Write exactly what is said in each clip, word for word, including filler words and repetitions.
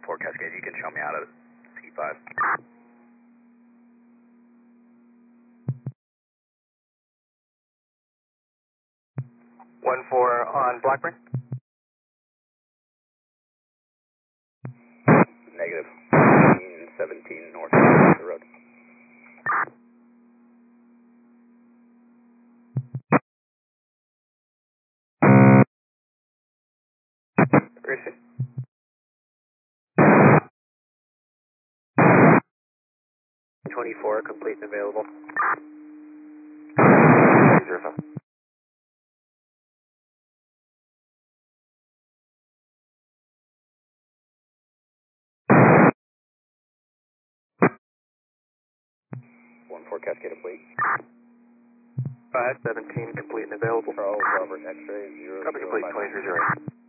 four Cascade, you can show me out of C five. one four on Blackburn. Negative. seventeen, seventeen north of the road. Receive. twenty-four, complete and available. Zero five. one four Cascade complete. five seventeen, complete and available. Charles Robert X-ray zero. Copy complete, twenty-three zero.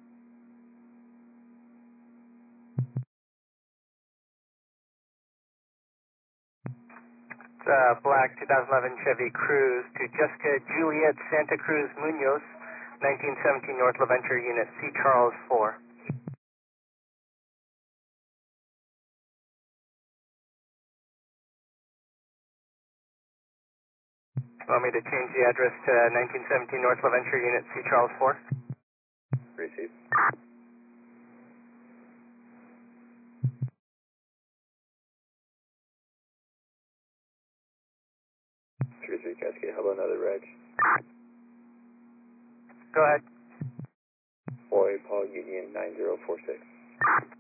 Uh, black two thousand eleven Chevy Cruze to Jessica Juliet Santa Cruz Munoz, nineteen seventeen North LaVenture, unit C Charles four. Want me to change the address to nineteen seventeen North LaVenture, unit C Charles four? Receive. three three Cascade, how about another reg? Go ahead. Boy, Paul Union nine zero four six.